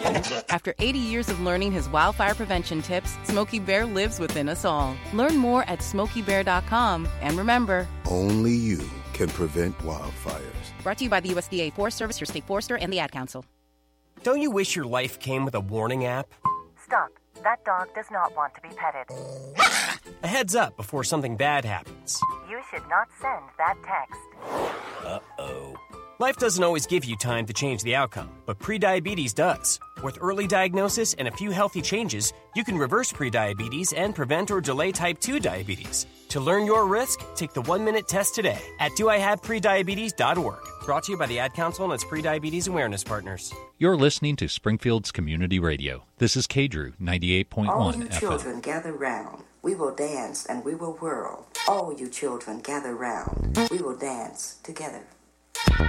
After 80 years of learning his wildfire prevention tips, Smokey Bear lives within us all. Learn more at SmokeyBear.com. And remember, only you can prevent wildfires. Brought to you by the USDA Forest Service, your state forester, and the Ad Council. Don't you wish your life came with a warning app? Stop. That dog does not want to be petted. A heads up before something bad happens. You should not send that text. Uh-oh. Life doesn't always give you time to change the outcome, but prediabetes does. With early diagnosis and a few healthy changes, you can reverse prediabetes and prevent or delay type 2 diabetes. To learn your risk, take the 1-minute test today at doihaveprediabetes.org. Brought to you by the Ad Council and its prediabetes awareness partners. You're listening to Springfield's Community Radio. This is K-Drew 98.1 All you FM. children gather round. We will dance and we will whirl. All you children gather round. We will dance together.